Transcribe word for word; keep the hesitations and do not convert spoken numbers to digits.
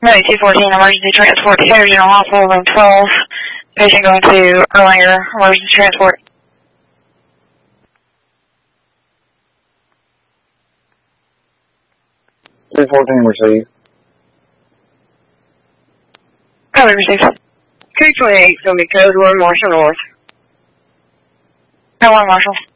two fourteen, emergency transport to Hager General Hospital, room twelve. Patient going to Erlanger, emergency transport. two fourteen, receive. Copy, receive. two twenty-eight, going to be code one, Marshall North. Code one, Marshall.